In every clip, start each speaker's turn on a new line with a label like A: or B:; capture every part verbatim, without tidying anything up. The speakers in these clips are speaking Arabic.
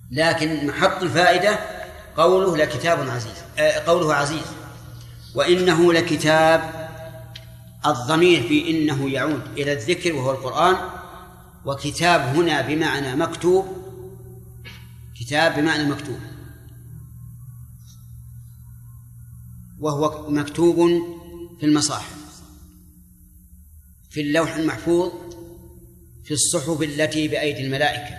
A: لكن محط الفائدة قوله لكتاب عزيز، قوله عزيز. وإنه لكتاب، الضمير في إنه يعود إلى الذكر وهو القرآن، وكتاب هنا بمعنى مكتوب، كتاب بمعنى مكتوب، وهو مكتوب في المصاحف، في اللوح المحفوظ، في الصحف التي بأيدي الملائكة.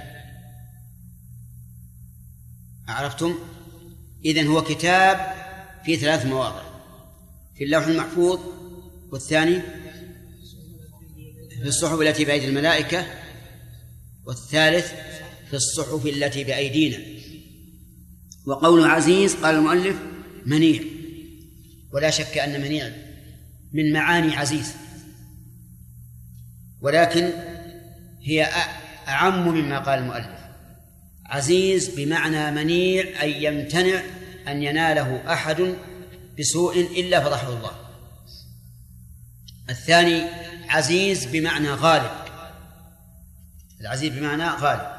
A: عرفتم؟ إذن هو كتاب في ثلاث مواضع: في اللوح المحفوظ، والثاني في الصحف التي بأيدي الملائكة، والثالث في الصحف التي بأيدينا. وقول عزيز قال المؤلف منيع، ولا شك أن منيع من معاني عزيز، ولكن هي أعم مما قال المؤلف. عزيز بمعنى منيع، أي يمتنع أن يناله أحد بسوء إلا فضحه الله. الثاني عزيز بمعنى غالب، العزيز بمعنى غالب.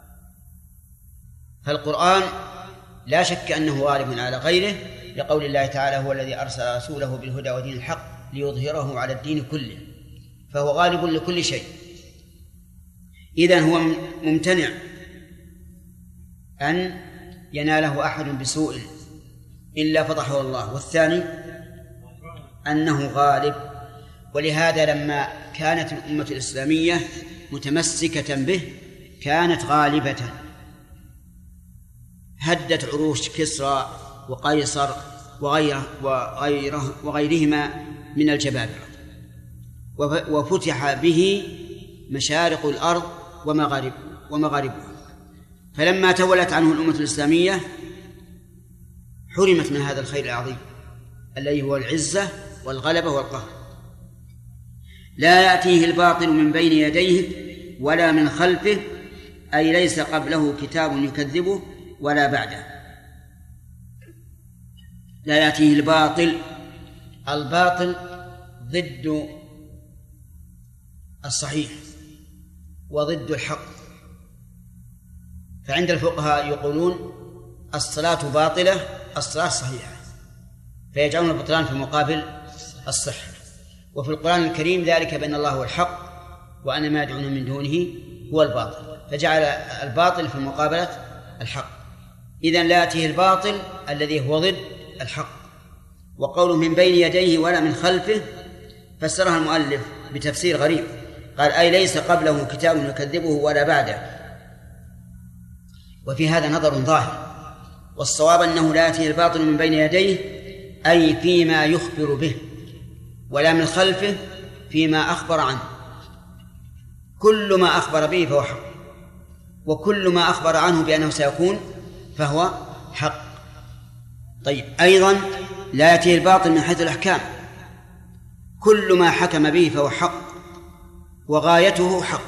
A: فالقرآن لا شك أنه غالب على غيره، لقول الله تعالى: هو الذي أرسل رسوله بالهدى ودين الحق ليظهره على الدين كله، فهو غالب لكل شيء. إذن هو ممتنع أن يناله أحد بسوء إلا فضحه الله. والثاني أنه غالب، ولهذا لما كانت الأمة الإسلامية متمسكة به كانت غالبة، هدت عروش كسرى وقيصر وغيره وغيره وغيرهما من الجبابرة، وفتح به مشارق الأرض ومغارب ومغاربها. فلما تولت عنه الأمة الإسلامية حرمت من هذا الخير العظيم الذي هو العزة والغلبة والقهر. لا يأتيه الباطل من بين يديه ولا من خلفه، أي ليس قبله كتاب يكذبه ولا بعده. لا يأتيه الباطل، الباطل ضد الصحيح وضد الحق. فعند الفقهاء يقولون الصلاة باطلة، الصلاة صحيحة، فيجعلون البطلان في مقابل الصحة. وفي القرآن الكريم ذلك بأن الله هو الحق وأن ما يدعون من دونه هو الباطل، فجعل الباطل في مقابلة الحق. إذن لا يأتيه الباطل الذي هو ضد الحق. وقوله من بين يديه ولا من خلفه فسرها المؤلف بتفسير غريب، قال أي ليس قبله كتاب يكذبه ولا بعده. وفي هذا نظر ظاهر، والصواب أنه لا يأتيه الباطل من بين يديه أي فيما يخبر به، ولا من خلفه فيما أخبر عنه. كل ما أخبر به فهو حق، وكل ما أخبر عنه بأنه سيكون فهو حق. طيب، أيضا لا يأتيه الباطل من حيث الأحكام، كل ما حكم به فهو حق وغايته حق.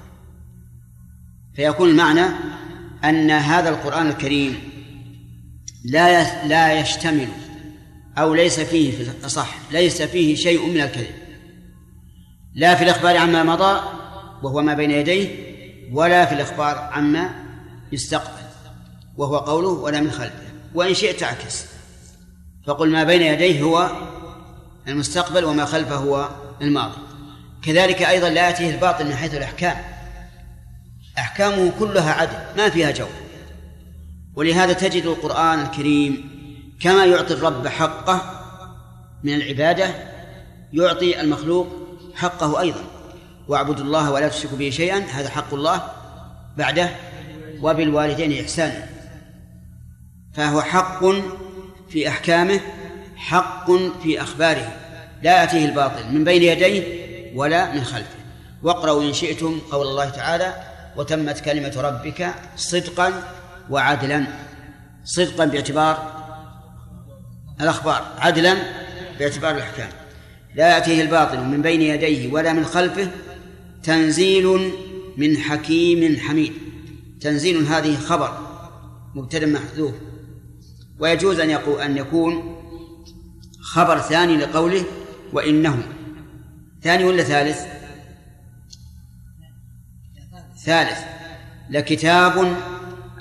A: فيكون المعنى أن هذا القرآن الكريم لا لا يشتمل أو ليس فيه في الأصح ليس فيه شيء من الكذب، لا في الإخبار عما مضى وهو ما بين يديه، ولا في الإخبار عما يستقبل وهو قوله ولا من خلفه. وإن شئت تعكس فقل ما بين يديه هو المستقبل وما خلفه هو الماضي. كذلك أيضا لا يأتيه الباطل من حيث الأحكام، أحكامه كلها عدل ما فيها جو. ولهذا تجد القرآن الكريم كما يعطي الرب حقه من العبادة يعطي المخلوق حقه أيضا. واعبدوا الله ولا تشركوا به شيئا، هذا حق الله بعده، وبالوالدين إحسانا. فهو حق في أحكامه، حق في أخباره، لا يأتيه الباطل من بين يديه ولا من خلفه. واقرأوا إن شئتم قول الله تعالى وتمت كلمة ربك صدقا وعدلا. صدقا باعتبار الأخبار، عدلا باعتبار الأحكام. لا يأتيه الباطل من بين يديه ولا من خلفه، تنزيل من حكيم حميد. تنزيل هذه خبر مبتدأ محذوف، ويجوز أن يقول أن يكون خبر ثاني لقوله وإنه. ثاني ولا ثالث؟ ثالث. لكتاب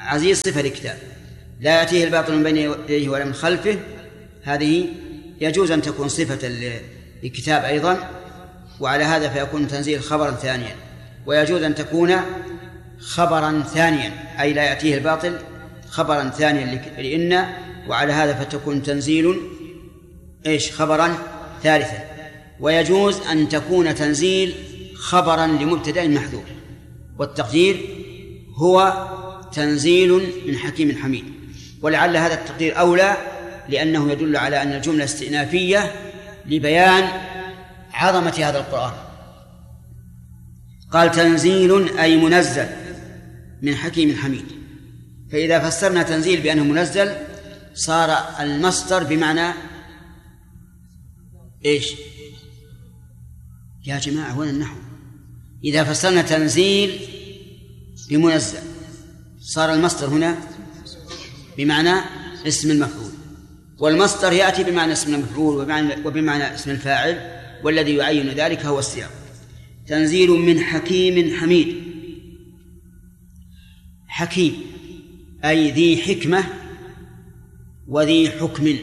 A: عزيز صفة الكتاب، لا يأتيه الباطل من بين يديه ولا من خلفه، هذه يجوز أن تكون صفة الكتاب أيضا، وعلى هذا فيكون تنزيل خبرا ثانيا. ويجوز أن تكون خبرا ثانيا أي لا يأتيه الباطل خبرا ثانيا لإن، وعلى هذا فتكون تنزيل إيش خبرا ثالثا. ويجوز أن تكون تنزيل خبرا لمبتدأ محذوف، والتقدير هو تنزيل من حكيم حميد. ولعل هذا التقدير أولى لأنه يدل على أن الجملة استئنافية لبيان عظمة هذا القرآن. قال تنزيل أي منزل من حكيم حميد، فإذا فسرنا تنزيل بأنه منزل صار المصدر بمعنى إيش يا جماعة وين النحو؟ إذا فسرنا تنزيل بمنزل صار المصدر هنا بمعنى اسم المفعول، والمصدر يأتي بمعنى اسم المفعول وبمعنى, وبمعنى اسم الفاعل، والذي يعين ذلك هو السياق. تنزيل من حكيم حميد. حكيم أي ذي حكمة وذي حكم،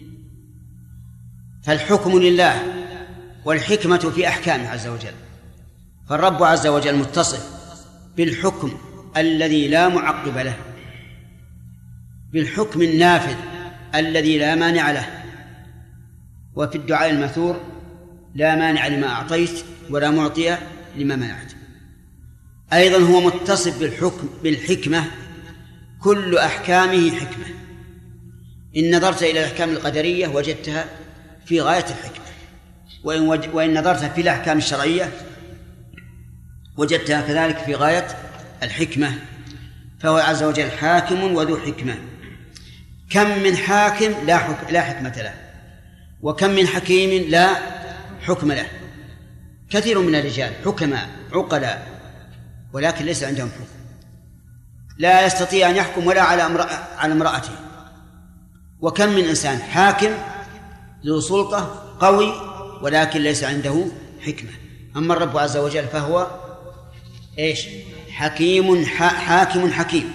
A: فالحكم لله والحكمة في أحكامه عز وجل. فالرب عز وجل متصف بالحكم الذي لا معقب له، بالحكم النافذ الذي لا مانع له. وفي الدعاء الماثور لا مانع لما أعطيت ولا معطي لما منعت. أيضا هو متصف بالحكم بالحكمة، كل أحكامه حكمة. إن نظرت إلى الأحكام القدرية وجدتها في غاية الحكمة، وإن, وج... وإن نظرت في الأحكام الشرعية وجدتها كذلك في غاية الحكمة. فهو عز وجل حاكم وذو حكمة. كم من حاكم لا, حك... لا حكمة له، وكم من حكيم لا حكم له. كثير من الرجال حكماء عقلاء ولكن ليس عندهم حكم، لا يستطيع أن يحكم ولا على امرأة على امرأته. وكم من إنسان حاكم ذو سلطة قوي ولكن ليس عنده حكمة. أما الرب عز وجل فهو إيش حكيم حاكم حكيم.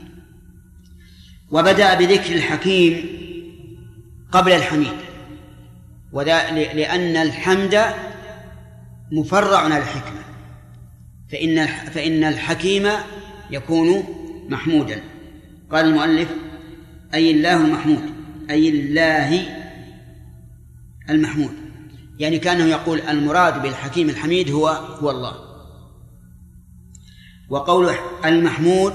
A: وبدأ بذكر الحكيم قبل الحميد، وذا لأن الحمد مفرع عن الحكمة، فإن فإن الحكيم يكون محمودا. قال المؤلف أي الله المحمود، أي الله المحمود، يعني كأنه يقول المراد بالحكيم الحميد هو هو الله. وقوله المحمود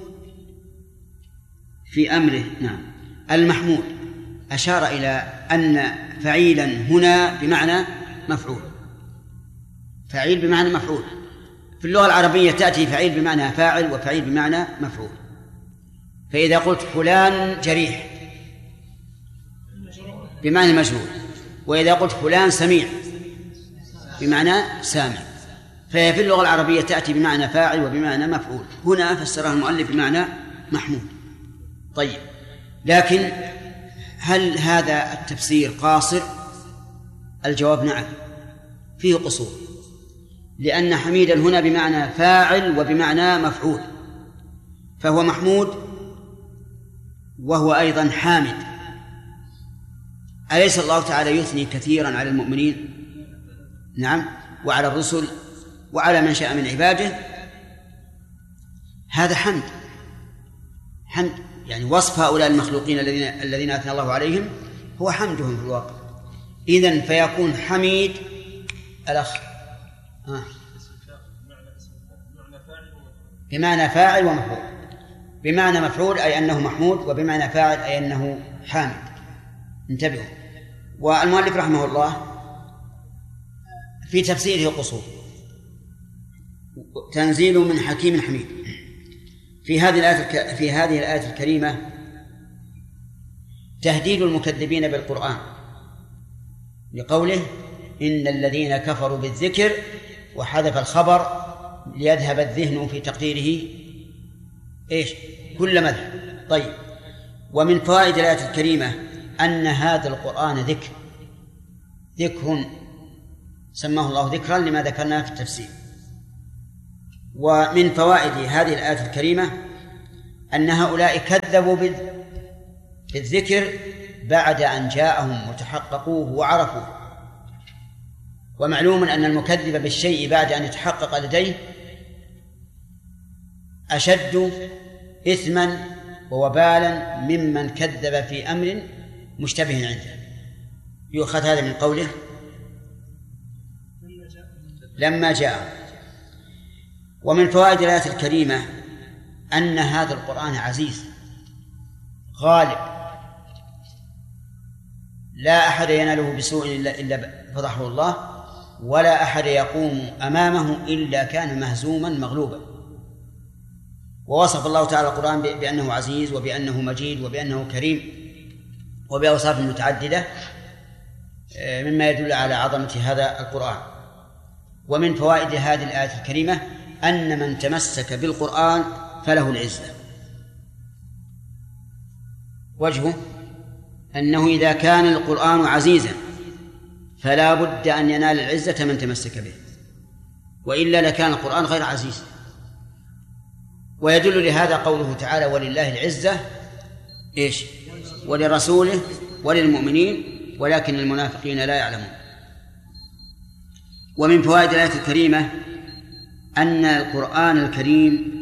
A: في أمره، نعم المحمود أشار إلى أن فعيلا هنا بمعنى مفعول، فعيل بمعنى مفعول. في اللغة العربية تأتي فعيل بمعنى فاعل وفعيل بمعنى مفعول. فإذا قلت فلان جريح بمعنى مجهول، وإذا قلت فلان سميع بمعنى سامع، فهي في اللغة العربية تأتي بمعنى فاعل وبمعنى مفعول. هنا فسرها المؤلف بمعنى محمود. طيب، لكن هل هذا التفسير قاصر؟ الجواب نعم، فيه قصور، لأن حميدا هنا بمعنى فاعل وبمعنى مفعول، فهو محمود وهو أيضا حامد. أليس الله تعالى يثني كثيرا على المؤمنين؟ نعم، وعلى الرسل وعلى من شاء من عباده. هذا حمد، حمد يعني وصف هؤلاء المخلوقين الذين الذين أثنى الله عليهم هو حمدهم في الواقع. إذن فيكون حميد الأخ آه. بمعنى فاعل ومفعول. بمعنى مفعول أي أنه محمود، وبمعنى فاعل أي أنه حامد. انتبهوا. والمؤلف رحمه الله في تفسيره قصور. تنزيل من حكيم حميد. في هذه الآية في هذه الآية الكريمة تهديد المكذبين بالقرآن، لقوله إن الذين كفروا بالذكر، وحذف الخبر ليذهب الذهن في تقديره إيش كل مدح. طيب، ومن فوائد الآية الكريمة أن هذا القرآن ذكر ذكر سماه الله ذكرا لما ذكرناه في التفسير. ومن فوائد هذه الآية الكريمة أن هؤلاء كذبوا بالذكر بعد أن جاءهم وتحققوه وعرفوه. ومعلوم أن المكذب بالشيء بعد أن يتحقق لديه أشد إثما ووبالا ممن كذب في أمر مشتبه عنده. يؤخذ هذا من قوله لما جاء. ومن فوائد الآية الكريمة أن هذا القرآن عزيز غالب، لا أحد يناله بسوء إلا فضحه الله، ولا أحد يقوم أمامه إلا كان مهزوما مغلوبا. ووصف الله تعالى القرآن بأنه عزيز وبأنه مجيد وبأنه كريم وبأوصاف متعددة مما يدل على عظمة هذا القرآن. ومن فوائد هذه الآية الكريمة أن من تمسك بالقرآن فله العزة. وجهه أنه إذا كان القرآن عزيزا فلا بد أن ينال العزة من تمسك به، وإلا لكان القرآن غير عزيز. ويدل لهذا قوله تعالى ولله العزة إيش؟ ولرسوله وللمؤمنين ولكن المنافقين لا يعلمون. ومن فوائد الآية الكريمة أن القرآن الكريم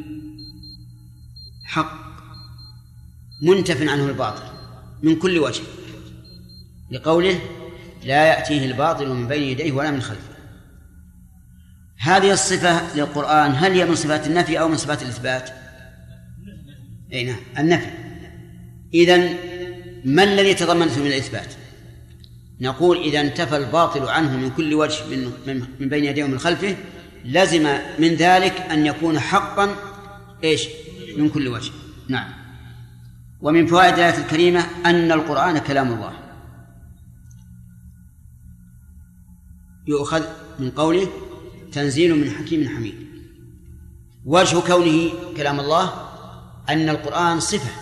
A: حق منتف عنه الباطل من كل وجه، لقوله لا يأتيه الباطل من بين يديه ولا من خلفه. هذه الصفة للقرآن هل هي من صفات النفي أو من صفات الإثبات؟ أي نعم، النفي. إذن ما الذي تضمنته من الإثبات؟ نقول إذا انتفى الباطل عنه من كل وجه من, من بين يديه ومن خلفه لزم من ذلك أن يكون حقا إيش؟ من كل وجه. نعم. ومن فوائد الآية الكريمة أن القرآن كلام الله. يؤخذ من قوله تنزيل من حكيم حميد. وجه كونه كلام الله أن القرآن صفة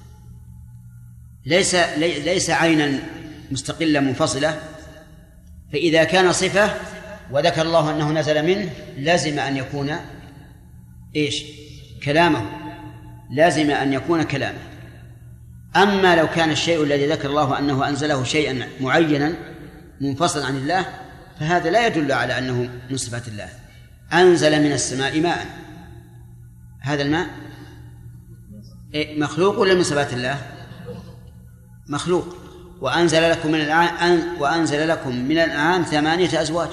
A: ليس ليس عينا مستقلة منفصلة، فإذا كان صفة وذكر الله أنه نزل منه لازم أن يكون إيش؟ كلامه، لازم أن يكون كلامه. أما لو كان الشيء الذي ذكر الله أنه أنزله شيئا معينا منفصلا عن الله فهذا لا يدل على أنه من صفات الله. أنزل من السماء ماء، هذا الماء مخلوق ولا من صفات الله؟ مخلوق. وأنزل لكم من الأنعام وأنزل لكم من الأنعام ثمانية أزواج،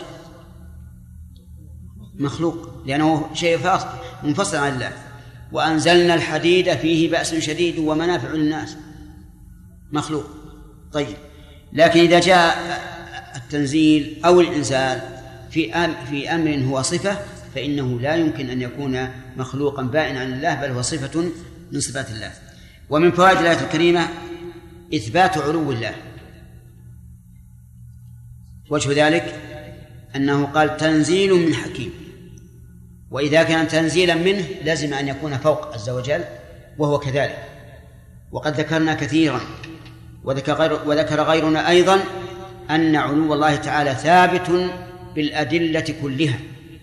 A: مخلوق لأنه شيء منفصل عن الله. وأنزلنا الحديد فيه بأس شديد ومنافع للناس، مخلوق. طيب، لكن إذا جاء التنزيل أو الإنزال في أمر, في أمر هو صفة فإنه لا يمكن أن يكون مخلوقا بائنا عن الله، بل هو صفة من صفات الله. ومن فوائد الآية الكريمة إثبات علو الله. وجه ذلك أنه قال تنزيل من حكيم، وإذا كان تنزيلا منه لازم أن يكون فوق عز وجل، وهو كذلك. وقد ذكرنا كثيرا وذكر, غير وذكر غيرنا أيضا أن علو الله تعالى ثابت بالأدلة كلها،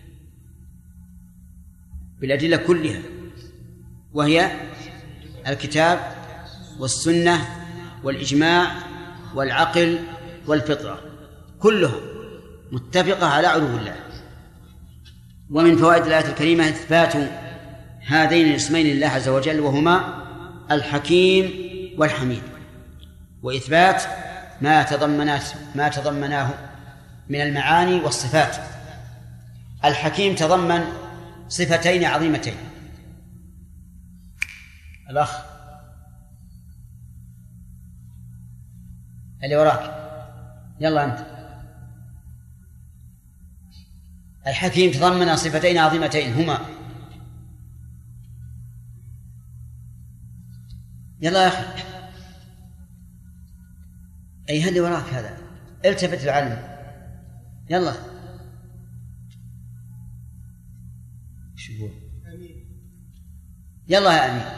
A: بالأدلة كلها، وهي الكتاب والسنة والإجماع والعقل والفطرة، كلها متفقة على علو الله. ومن فوائد الآية الكريمة إثبات هذين الاسمين لله عز وجل، وهما الحكيم والحميد، وإثبات ما تضمنات ما تضمناه من المعاني والصفات. الحكيم تضمن صفتين عظيمتين. الأخ اللي وراك، يلا أنت. الحكيم تضمن صفتين عظيمتين هما، يلا يا أخي، أي اللي وراك هذا، التفت العلم، يلا. شو يلا يا أمين.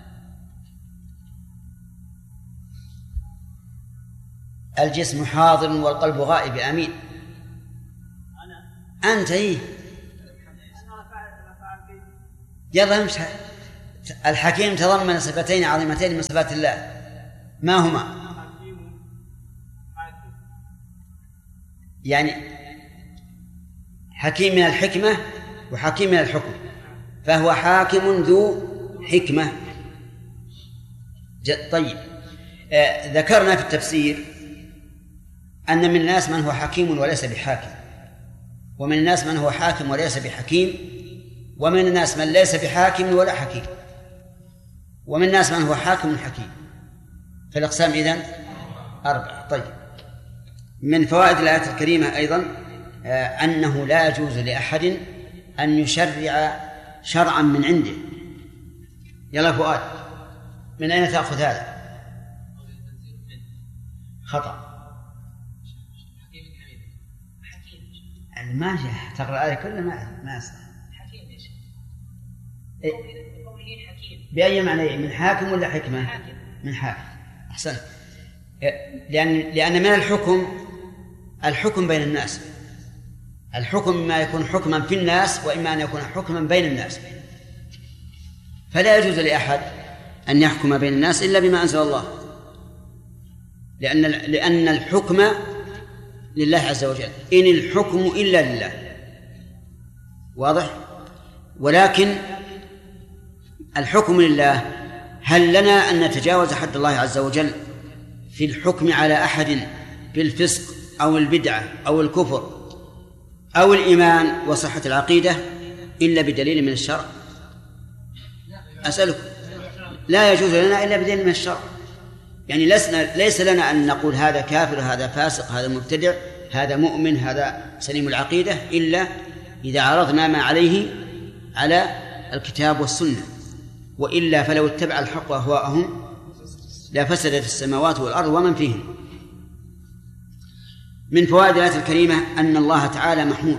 A: الجسم حاضر والقلب غائب. آمين. أنت إيه؟ يلا امشي، الحكيم تضمن صفتين عظيمتين من صفات الله، ما هما؟ يعني حكيم من الحكمة وحكيم من الحكم، فهو حاكم ذو حكمة. طيب، آه ذكرنا في التفسير أن من الناس من هو حكيم وليس بحاكم، ومن الناس من هو حاكم وليس بحكيم، ومن الناس من ليس بحاكم ولا حكيم، ومن الناس من هو حاكم حكيم. فالأقسام إذن أربعة. طيب، من فوائد الآية الكريمة أيضا آه أنه لا يجوز لأحد أن يشرع شرعا من عنده. يلا فؤاد، من أين تأخذ هذا؟ خطأ. ما تقرأ الآية كلها ما ما أصح. حكيم إيش؟ بأي معنى؟ من حاكم ولا حكمة؟ حاكم. من حاكم. أحسن. لأن لأن من الحكم الحكم بين الناس. الحكم ما يكون حكما في الناس، وإما أن يكون حكما بين الناس. فلا يجوز لأحد أن يحكم بين الناس إلا بما أنزل الله، لأن لأن الحكم لله عز وجل، إن الحكم إلا لله. واضح؟ ولكن الحكم لله، هل لنا أن نتجاوز حد الله عز وجل في الحكم على أحد بالفسق أو البدعة أو الكفر أو الإيمان وصحة العقيدة إلا بدليل من الشرع؟ أسألك. لا يجوز لنا إلا بدليل من الشرع. يعني لسنا ليس لنا أن نقول هذا كافر، هذا فاسق، هذا مبتدع، هذا مؤمن، هذا سليم العقيدة، إلا إذا عرضنا ما عليه على الكتاب والسنة، وإلا فلو اتبع الحق أهواءهم لفسدت السماوات والأرض ومن فيهم. من فوائد الآية الكريمة أن الله تعالى محمود.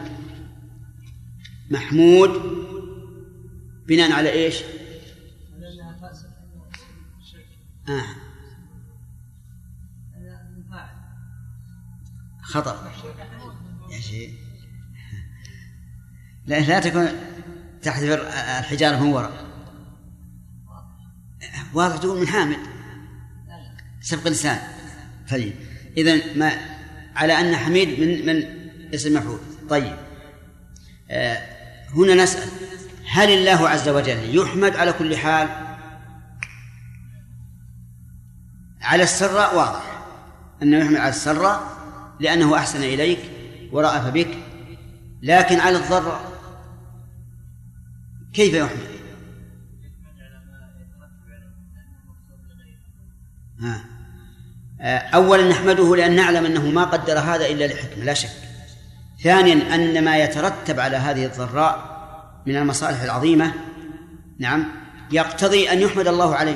A: محمود بناء على إيش؟ آه. خطأ يا شيء. لا لا تكون تحذف الحجارة من وراء. واضح تقول من حامد سبق لسان. طيب، إذن ما على أن حميد من من اسم مفعول. طيب، آه هنا نسأل: هل الله عز وجل يحمد على كل حال؟ على السراء واضح أنه يحمد على السراء لأنه أحسن إليك ورأف بك، لكن على الضراء كيف يحمد؟ ها. أولا نحمده لأن نعلم أنه ما قدر هذا إلا لحكمة لا شك. ثانيا أن ما يترتب على هذه الضراء من المصالح العظيمة نعم يقتضي أن يحمد الله عليه،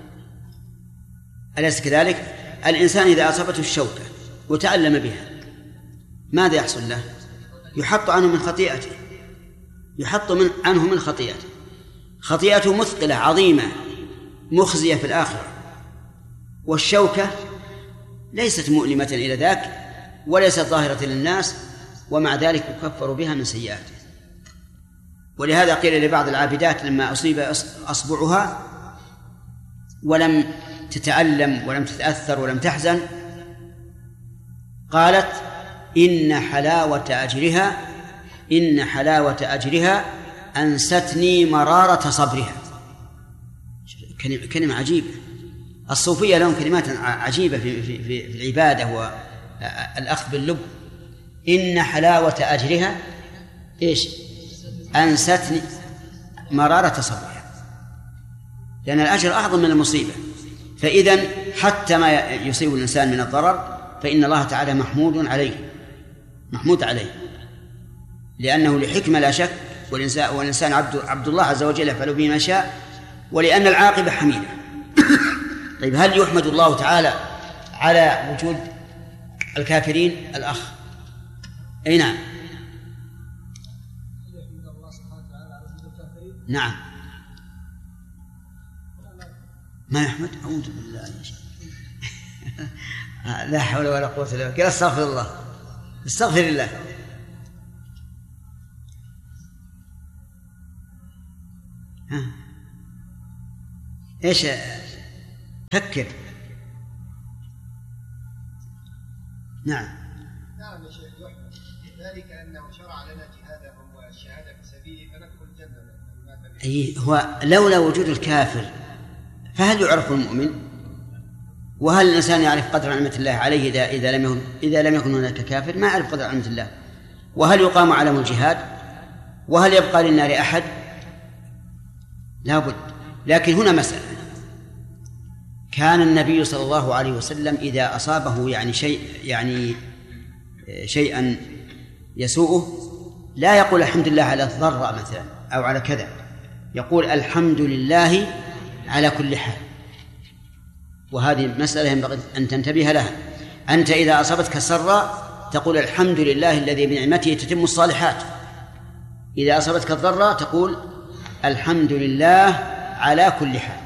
A: أليس كذلك؟ الإنسان إذا أصابته الشوكة وتألم بها ماذا يحصل له؟ يحط عنه من خطيئته، يحط من عنه من خطيئته. خطيئته مثقلة عظيمة مخزية في الآخرة، والشوكة ليست مؤلمة إلى ذاك وليست ظاهرة للناس، ومع ذلك يكفر بها من سيئاته. ولهذا قيل لبعض العابدات لما أصيب أصبعها ولم تتألم ولم تتأثر ولم تحزن قالت: إن حلاوة أجرها إن حلاوة أجرها أنستني مرارة صبرها. كلمة عجيبة. الصوفية لهم كلمات عجيبة في, في, في العبادة والأخذ باللب. إن حلاوة أجرها إيش؟ أنستني مرارة صبرها، لأن الأجر أعظم من المصيبة. فإذن حتى ما يصيب الإنسان من الضرر فإن الله تعالى محمود عليه محمود عليه لأنه لحكمة لا شك، والإنسان, والإنسان عبد, عبد الله عز وجل يفعل به ما شاء، ولأن العاقبة حميدة. طيب، هل يحمد الله تعالى على وجود الكافرين؟ الأخ أي نعم نعم ما يحمد. أعوذ بالله يا شيخ. لا حول ولا قوة إلا بالله. استغفر الله استغفر الله. ها. إيش فكر. نعم
B: نعم يا شيخ يحمد ذلك أنه شرع لنا جهادهم والشهادة في سبيله فندخل الجنة.
A: أي هو لولا وجود الكافر فهل يعرف المؤمن؟ وهل الإنسان يعرف قدر نعمة الله عليه إذا إذا لم يكن إذا لم يكن هناك كافر؟ ما يعرف قدر نعمة الله. وهل يقام علم الجهاد؟ وهل يبقى للنار أحد؟ لا بد. لكن هنا مسألة، كان النبي صلى الله عليه وسلم إذا أصابه يعني شيء يعني شيئا يسوءه لا يقول الحمد لله على الضر مثلا أو على كذا، يقول الحمد لله على كل حال. وهذه مسألة ينبغي أن تنتبه لها. أنت إذا أصابتك السراء تقول الحمد لله الذي بنعمته تتم الصالحات، إذا أصابتك الضراء تقول الحمد لله على كل حال.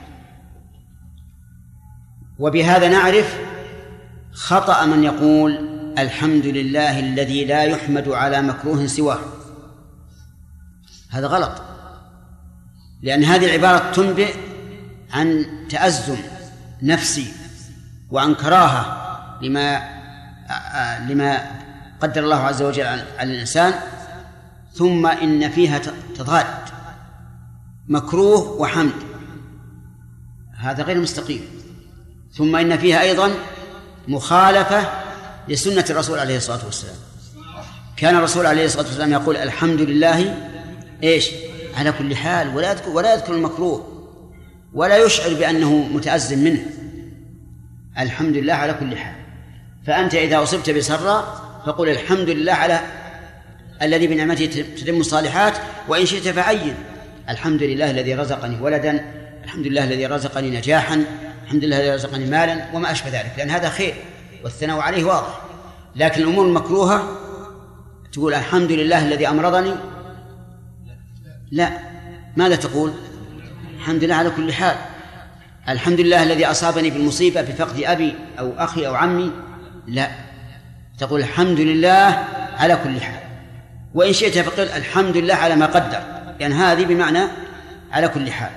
A: وبهذا نعرف خطأ من يقول الحمد لله الذي لا يحمد على مكروه سواه. هذا غلط، لأن هذه العبارة تنبئ عن تأزم نفسي وعن كراهة لما لما قدر الله عز وجل على الإنسان، ثم إن فيها تضاد مكروه وحمد، هذا غير مستقيم. ثم إن فيها أيضا مخالفة لسنة الرسول عليه الصلاة والسلام. كان الرسول عليه الصلاة والسلام يقول الحمد لله إيش على كل حال، ولا يذكر ولا يذكر المكروه ولا يشعر بأنه متأزم منه، الحمد لله على كل حال. فأنت إذا أصبت بسراء فقل الحمد لله على الذي بنعمته تتم الصالحات، وإن شئت فعين الحمد لله الذي رزقني ولدا، الحمد لله الذي رزقني نجاحا، الحمد لله الذي رزقني مالا، وما أشبه ذلك، لأن هذا خير والثناء عليه واضح. لكن الأمور المكروهة تقول الحمد لله الذي أمرضني، لا، ماذا تقول؟ الحمد لله على كل حال. الحمد لله الذي أصابني بالمصيبة بفقد أبي أو أخي أو عمي، لا، تقول الحمد لله على كل حال. وإن شئت فقل الحمد لله على ما قدر، يعني هذه بمعنى على كل حال.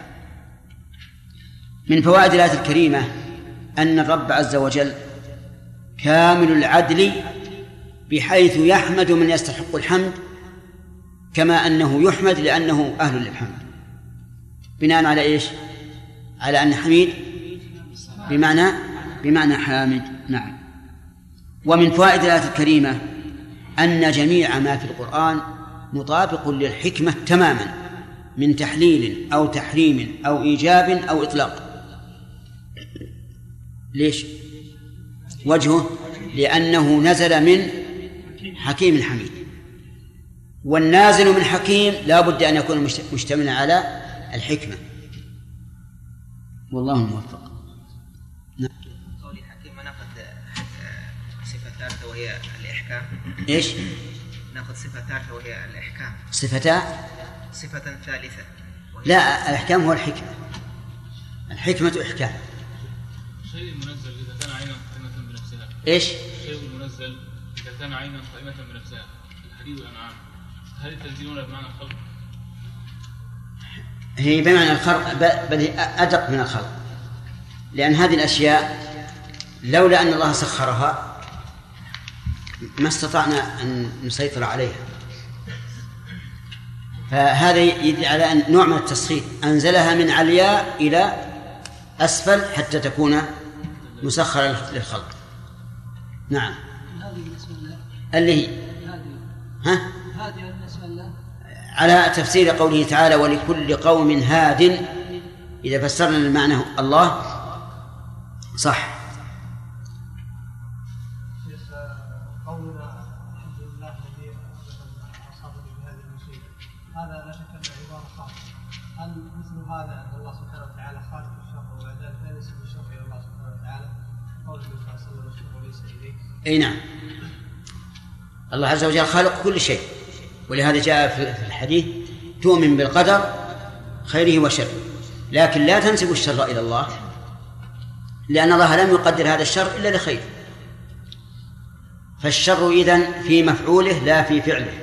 A: من فوائد الآية الكريمة أن الرب عز وجل كامل العدل، بحيث يحمد من يستحق الحمد كما أنه يحمد لأنه أهل للحمد. بناء على إيش؟ على أن حميد بمعنى بمعنى حامد. نعم. ومن فوائد الآية الكريمة أن جميع ما في القرآن مطابق للحكمة تماما، من تحليل أو تحريم أو إيجاب أو إطلاق. ليش؟ وجهه لأنه نزل من حكيم حميد، والنازل من حكيم لا بد أن يكون مشتملا على الحكمة، والله الموفق.
C: قولي حكيم ناخذ صفة ثالثة وهي الإحكام.
A: إيش؟
C: ناخذ صفة ثالثة وهي الإحكام.
A: صفتا؟
C: صفة ثالثة.
A: لا، الإحكام هو الحكمة، الحكمة إحكام.
D: شيء منزل إذا كان عينا قائمة بنفسها.
A: إيش؟
D: شيء منزل إذا كان عينا قائمة بنفسها، الحديد والأنعام، هل التنزيلون بمعنى الخلق؟
A: هي بمعنى الخلق، بل أدق من الخلق، لأن هذه الأشياء لولا أن الله سخرها ما استطعنا أن نسيطر عليها. فهذا يدل على أن نوع من التسخير، أنزلها من علياء إلى أسفل حتى تكون مسخرة للخلق. نعم. اللي هي ها؟ على تفسير قوله تعالى ولكل قوم هاد، إذا فسرنا المعنى الله صح.
B: قولنا الحمد لله الذي أصابني بهذه المصيبة، هذا لا شك أنه عبارة خاصة. هل مثل هذا أن الله سبحانه وتعالى خالق الشر وذلك لا ينسب الشر إلى الله سبحانه وتعالى؟ قول النبي صلى الله عليه وسلم الشر ليس إليك.
A: أي نعم، الله عز وجل خالق كل شيء، ولهذا جاء في الحديث تؤمن بالقدر خيره وشره، لكن لا تنسب الشر إلى الله، لأن الله لم يقدر هذا الشر إلا لخير. فالشر إذن في مفعوله لا في فعله.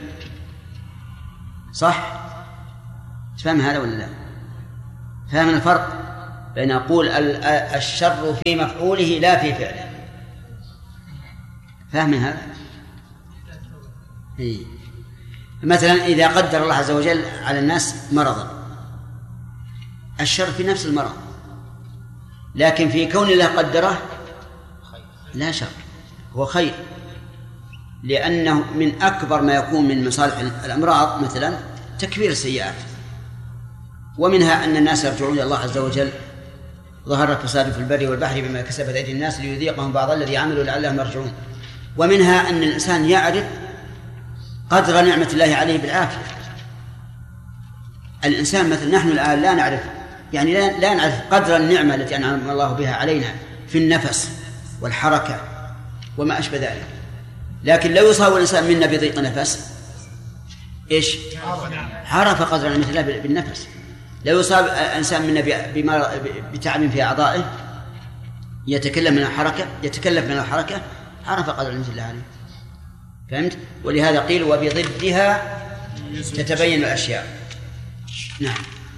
A: صح؟ تفهم هذا ولا لا؟ فهم الفرق؟ فنقول الشر في مفعوله لا في فعله. فاهم هذا؟ إيه. مثلا إذا قدر الله عز وجل على الناس مرضا، الشر في نفس المرض، لكن في كون الله قدره لا شر، هو خير، لأنه من أكبر ما يكون من مصالح الأمراض مثلا تكفير السيئات، ومنها أن الناس يرجعون إلى الله عز وجل. ظهر الفساد في البر والبحر بما كسبت أيدي الناس ليذيقهم بعض الذي عملوا لعلهم يرجعون. ومنها أن الإنسان يعرف قدر نعمة الله عليه بالعافية. الإنسان مثل نحن الآن لا نعرف، يعني لا, لا نعرف قدر النعمة التي أنعم الله بها علينا في النفس والحركة وما أشبه ذلك، لكن لو يصاب الإنسان منا بضيق نفس إيش؟ عرف قدر نعمة الله بالنفس. لو يصاب إنسان منا بتعب في أعضائه يتكلم من الحركة يتكلف من الحركة عرف قدر نعمة الله عليه. فهمت؟ ولهذا قيل وبضدها تتبين الأشياء. نعم.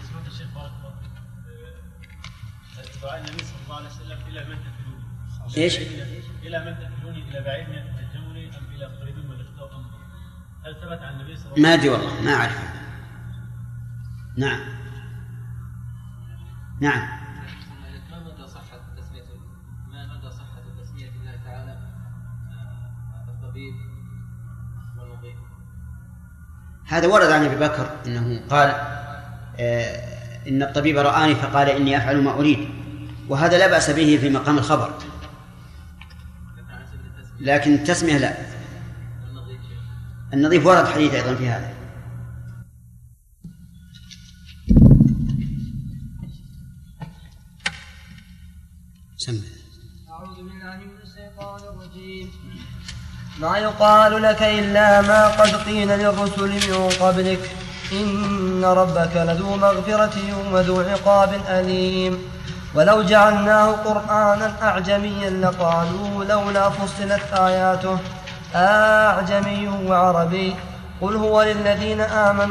E: دعاء النبي صلى الله عليه وسلم إلى من تكلوني.
A: إيش؟
E: إلى من تكلوني، إلى بعيد يتهجمني أم إلى قريب والاختار أمر؟ هل ثبت عن النبي صلى الله عليه وسلم؟
A: ما أدري والله، ما أعرف. نعم. نعم.
B: ما مدى صحة تسمية ما مدى صحة تسمية الله تعالى الطبيب والمضيف؟
A: هذا ورد عن أبي بكر أنه قال آه إن الطبيب رآني فقال إني أفعل ما أريد، وهذا لا بأس به في مقام الخبر، لكن التسمية لا. النظيف ورد حديث أيضا في هذا. سمع.
F: أعوذ بالله من الشيطان الرجيم. ما يقال لك إلا ما قد قيل للرسل من قبلك إن ربك لذو مغفرة وذو عقاب أليم. ولو جعلناه قرآنا أعجميا لقالوا لولا فصلت آياته أعجمي وعربي قل هو للذين آمنوا